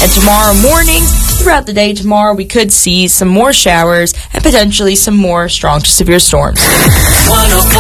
And tomorrow morning, throughout the day tomorrow, we could see some more showers and potentially some more strong to severe storms. 105.9